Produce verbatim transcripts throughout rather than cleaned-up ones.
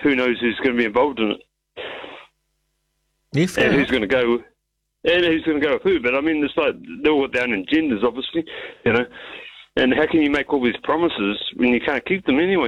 who knows who's going to be involved in it. Yeah, fair and enough. who's going to go, and who's going to go with who. But I mean, it's like they're all down in genders, obviously, you know. And how can you make all these promises when you can't keep them anyway?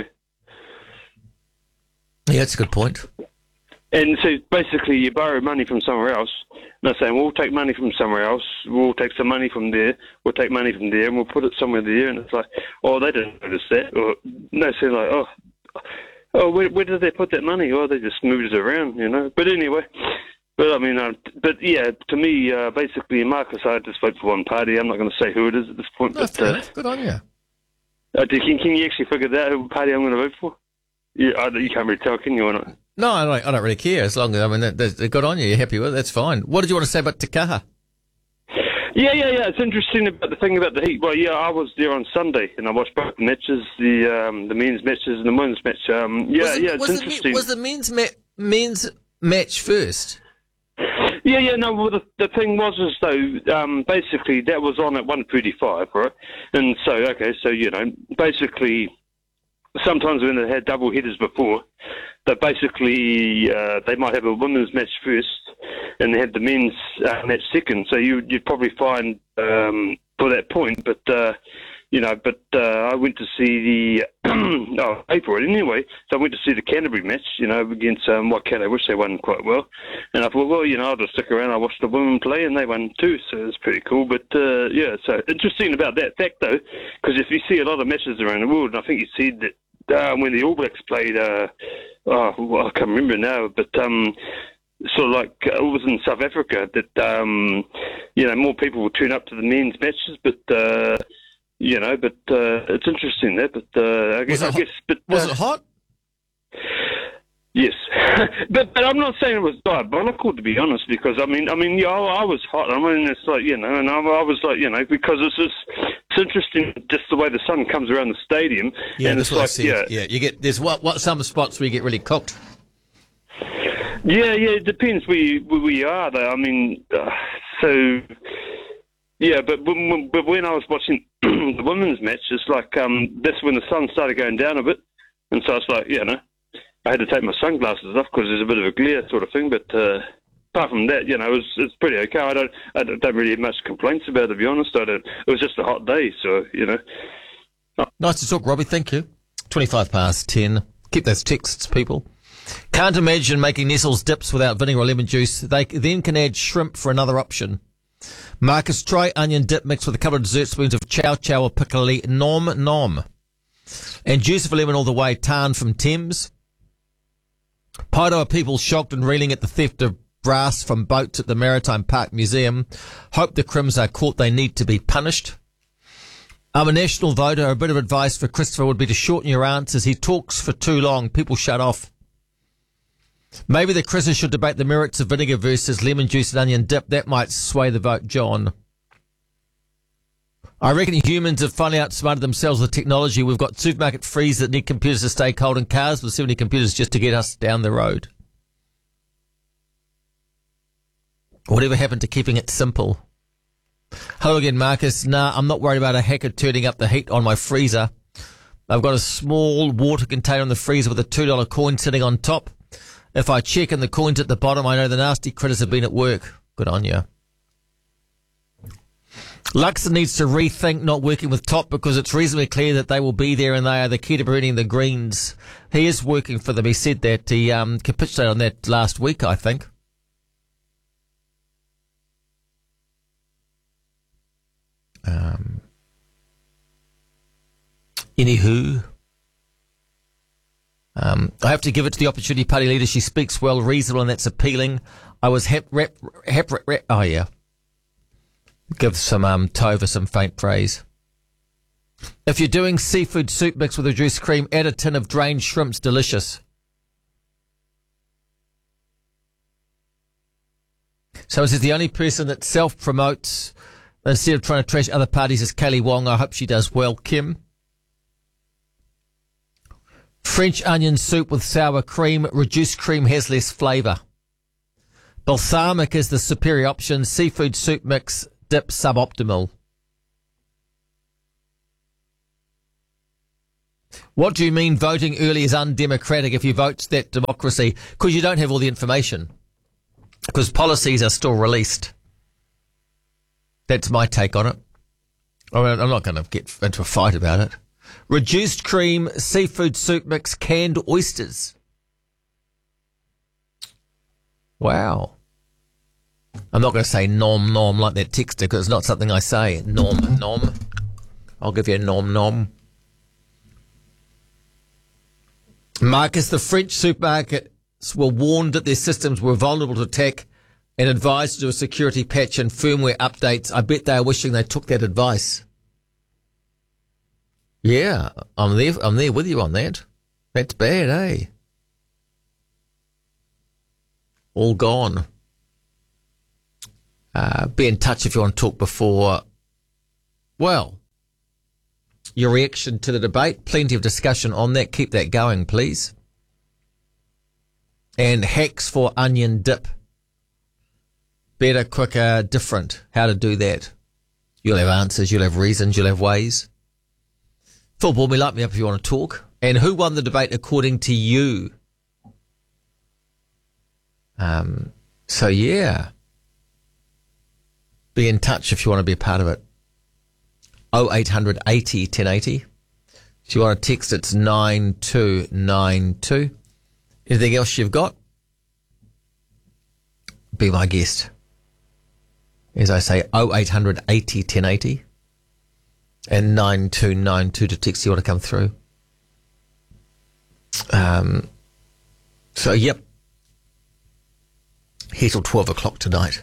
Yeah, that's a good point. And so basically, you borrow money from somewhere else. And they're saying, we'll take money from somewhere else. We'll take some money from there. We'll take money from there, and we'll put it somewhere there. And it's like, oh, they didn't notice that. Or they say like, oh, oh, where, where did they put that money? Oh, they just moved it around, you know. But anyway, but I mean, uh, but yeah, to me, uh, basically, Marcus, I just vote for one party. I'm not going to say who it is at this point. No, but fair uh, enough. Good on you. uh, can, can you actually figure that out who party I'm going to vote for? Yeah, I, you can't really tell, can you, or not? No, I don't, I don't really care. As long as, I mean, that, that, good on you. You're happy with it. That's fine. What did you want to say about Te Kaha? Yeah, yeah, yeah. It's interesting about the thing about the heat. Well, yeah, I was there on Sunday and I watched both the matches, the um, the men's matches and the women's match. Um, yeah, was it, yeah, it's was interesting. The, was the men's ma- men's match first? Yeah, yeah. No, well, the, the thing was is though, um, basically that was on at one thirty-five, right? And so, okay, so you know, basically, sometimes when they had double headers before, that basically uh, they might have a women's match first, and they had the men's uh, match second. So you, you'd probably find um, for that point, but uh, you know, but uh, I went to see the oh, April anyway. So I went to see the Canterbury match, you know, against um, Waikato, which they won quite well. And I thought, well, you know, I'll just stick around. I watched the women play, and they won too, so it's pretty cool. But uh, yeah, so interesting about that fact though, because if you see a lot of matches around the world, and I think you see that. Uh, when the All Blacks played, uh, oh, well, I can't remember now, but um, sort of like uh, it was in South Africa that um, you know more people will turn up to the men's matches, but uh, you know, but uh, it's interesting that. But uh, I guess, I guess, but, was uh, it hot? Yes, but but I'm not saying it was diabolical, to be honest, because I mean I mean yeah, I, I was hot. I mean it's like you know, and I, I was like you know because it's just it's interesting just the way the sun comes around the stadium. Yeah, and that's it's what like, I said. Yeah, yeah, you get there's what what some spots where you get really cooked. Yeah, yeah, it depends where you, where you are, though. I mean, uh, so yeah, but when, but when I was watching the women's match, it's like um, that's when the sun started going down a bit, and so it's like you know. I had to take my sunglasses off because there's a bit of a glare sort of thing, but uh, apart from that, you know, it's it's pretty okay. I don't I don't, don't really have much complaints about it, to be honest. I don't. It was just a hot day, so you know. Nice to talk, Robbie. Thank you. Twenty-five past ten. Keep those texts, people. Can't imagine making Nestle's dips without vinegar or lemon juice. They then can add shrimp for another option. Marcus, try onion dip mixed with a couple of dessert spoons of chow chow or piccoli. Nom nom. And juice of a lemon all the way. Tan from Thames. Paeroa people shocked and reeling at the theft of brass from boats at the Maritime Park Museum. Hope the crims are caught. They need to be punished. I'm a national voter. A bit of advice for Christopher would be to shorten your answers. He talks for too long. People shut off. Maybe the Chris's should debate the merits of vinegar versus lemon juice and onion dip. That might sway the vote, John. I reckon humans have finally outsmarted themselves with technology. We've got supermarket freezers that need computers to stay cold and cars with seventy computers just to get us down the road. Whatever happened to keeping it simple? Hello again, Marcus. Nah, I'm not worried about a hacker turning up the heat on my freezer. I've got a small water container in the freezer with a two dollar coin sitting on top. If I check and the coin's at the bottom, I know the nasty critters have been at work. Good on you. Luxon needs to rethink not working with Top because it's reasonably clear that they will be there and they are the key to burning the Greens. He is working for them. He said that. He um, capitulated on that last week, I think. Um, anywho, um, I have to give it to the Opportunity Party leader. She speaks well, reasonable, and that's appealing. I was hep, rep, hep, rep, rep, oh yeah. Give some um, Tova some faint praise. If you're doing seafood soup mixed with reduced cream, add a tin of drained shrimps. Delicious. So is it the only person that self-promotes instead of trying to trash other parties is Kelly Wong? I hope she does well, Kim. French onion soup with sour cream. Reduced cream has less flavour. Balsamic is the superior option. Seafood soup mix. Dip suboptimal. What do you mean voting early is undemocratic if you vote that democracy? Because you don't have all the information. Because policies are still released. That's my take on it. I mean, I'm not going to get into a fight about it. Reduced cream, seafood soup mix, canned oysters. Wow. I'm not going to say nom nom like that texter because it's not something I say. Nom nom. I'll give you a nom nom. Marcus, the French supermarkets were warned that their systems were vulnerable to attack and advised to do a security patch and firmware updates. I bet they are wishing they took that advice. Yeah, I'm there. I'm there with you on that. That's bad, eh? All gone. Uh, be in touch if you want to talk before. Well, your reaction to the debate. Plenty of discussion on that. Keep that going, please. And hacks for onion dip. Better, quicker, different. How to do that. You'll have answers. You'll have reasons. You'll have ways. Phil Borby, light me up if you want to talk. And who won the debate according to you? Um. So, yeah. Be in touch if you want to be a part of it. oh eight hundred eighty ten eighty. If you want to text, it's nine two nine two. Anything else you've got? Be my guest. As I say, oh eight hundred eighty ten eighty. And nine two nine two to text you want to come through. Um. So, yep. Here till twelve o'clock tonight.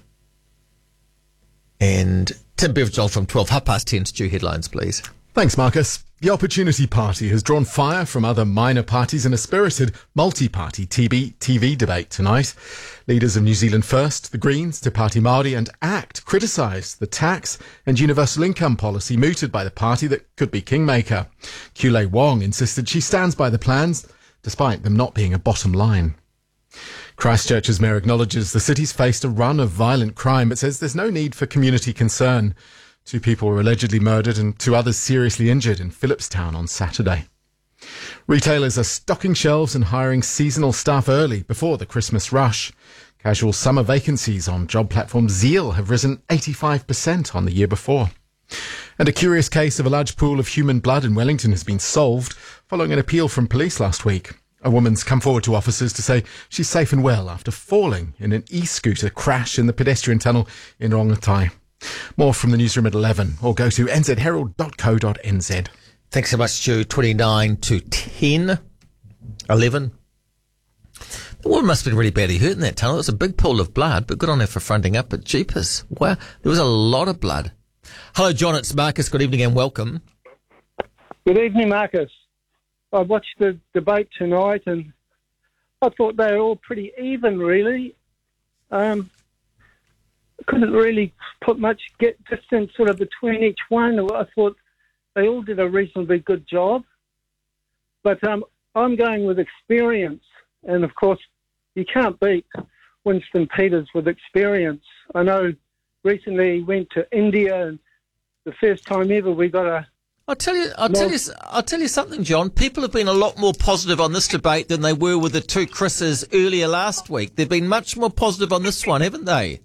And Tim Beveridge from twelve, half past ten, Stu headlines, please. Thanks, Marcus. The Opportunity Party has drawn fire from other minor parties in a spirited multi-party T V debate tonight. Leaders of New Zealand First, the Greens, Te Pāti Māori and ACT criticised the tax and universal income policy mooted by the party that could be kingmaker. Kulei Wong insisted she stands by the plans, despite them not being a bottom line. Christchurch's mayor acknowledges the city's faced a run of violent crime, but says there's no need for community concern. Two people were allegedly murdered and two others seriously injured in Phillipstown on Saturday. Retailers are stocking shelves and hiring seasonal staff early before the Christmas rush. Casual summer vacancies on job platform Zeal have risen eighty-five percent on the year before. And a curious case of a large pool of human blood in Wellington has been solved following an appeal from police last week. A woman's come forward to officers to say she's safe and well after falling in an e-scooter crash in the pedestrian tunnel in Rongotai. More from the newsroom at eleven, or go to n z herald dot co dot n z. Thanks so much, Stu. twenty-nine to ten, eleven. The woman must have been really badly hurt in that tunnel. It was a big pool of blood, but good on her for fronting up. But jeepers, wow, there was a lot of blood. Hello, John. It's Marcus. Good evening and welcome. Good evening, Marcus. I watched the debate tonight and I thought they were all pretty even, really. Um, couldn't really put much get distance sort of between each one. I thought they all did a reasonably good job. But um, I'm going with experience. And, of course, you can't beat Winston Peters with experience. I know recently he went to India and the first time ever we got a I'll tell you, I'll tell you, I'll tell you something, John. People have been a lot more positive on this debate than they were with the two Chris's earlier last week. They've been much more positive on this one, haven't they?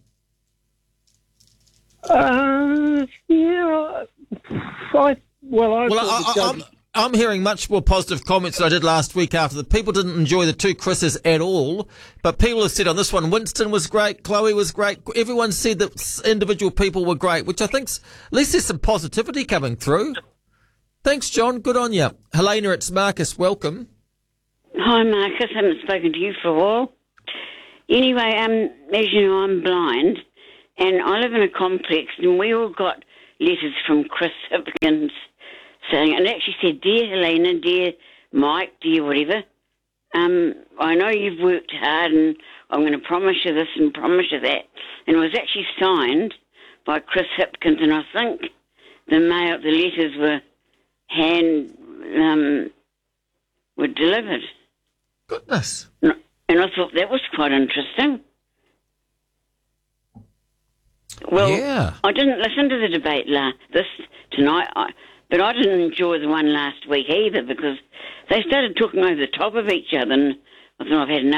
Uh, yeah. I, well, I well, I, I, I'm, I'm hearing much more positive comments than I did last week after the people didn't enjoy the two Chris's at all. But people have said on this one, Winston was great, Chloe was great. Everyone said that individual people were great, which I think's, at least there's some positivity coming through. Thanks, John. Good on you. Helena, it's Marcus. Welcome. Hi, Marcus. I haven't spoken to you for a while. Anyway, um, as you know, I'm blind, and I live in a complex, and we all got letters from Chris Hipkins saying, and it actually said, Dear Helena, dear Mike, dear whatever, um, I know you've worked hard, and I'm going to promise you this and promise you that. And it was actually signed by Chris Hipkins, and I think the mail, the letters were hand um, were delivered. Goodness. And I thought that was quite interesting. Well, yeah. I didn't listen to the debate la- this tonight, I, But I didn't enjoy the one last week either because they started talking over the top of each other, and I thought I've had enough.